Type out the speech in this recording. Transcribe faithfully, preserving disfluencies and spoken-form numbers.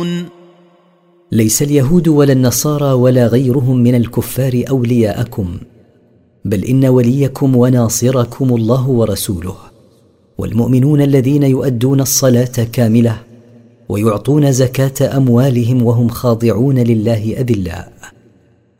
يعلمون ليس اليهود ولا النصارى ولا غيرهم من الكفار أولياءكم، بل إن وليكم وناصركم الله ورسوله، والمؤمنون الذين يؤدون الصلاة كاملة ويعطون زكاة أموالهم وهم خاضعون لله أذلاء.